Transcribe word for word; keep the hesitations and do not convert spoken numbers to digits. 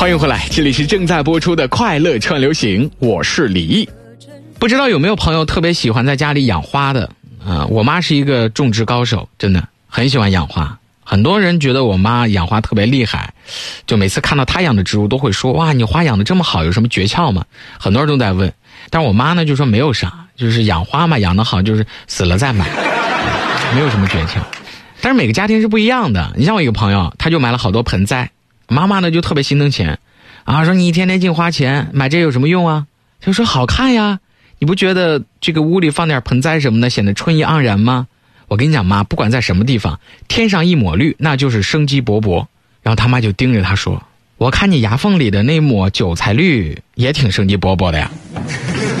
欢迎回来，这里是正在播出的快乐串流行，我是李毅。不知道有没有朋友特别喜欢在家里养花的啊、呃？我妈是一个种植高手，真的很喜欢养花。很多人觉得我妈养花特别厉害，就每次看到她养的植物都会说，哇，你花养得这么好，有什么诀窍吗？很多人都在问，但是我妈呢就说没有啥，就是养花嘛，养得好就是死了再买，没有什么诀窍。但是每个家庭是不一样的，你像我一个朋友，他就买了好多盆栽，妈妈呢就特别心疼钱啊，说你一天天净花钱，买这有什么用啊？他就说好看呀，你不觉得这个屋里放点盆栽什么的显得春意盎然吗？我跟你讲妈，不管在什么地方，天上一抹绿那就是生机勃勃。然后他妈就盯着他说，我看你牙缝里的那抹韭菜绿也挺生机勃勃的呀。